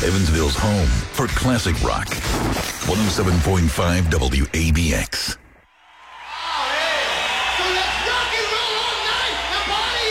Evansville's home for classic rock. 107.5 WABX. So let's rock and roll all night. Now party